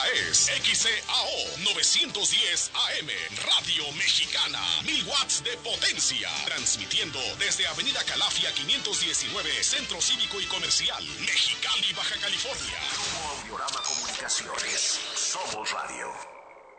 es XCAO 910 AM, Radio Mexicana, 1000 watts de potencia, transmitiendo desde Avenida Calafia 519, Centro Cívico y Comercial, Mexicali, Baja California. Grupo Audiorama Comunicaciones, somos radio.